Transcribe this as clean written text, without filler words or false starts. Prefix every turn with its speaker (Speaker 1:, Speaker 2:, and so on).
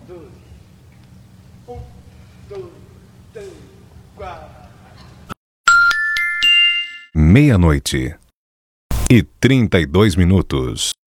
Speaker 1: dois. 1, 2, 3, 4.
Speaker 2: Meia-noite e 32 minutos.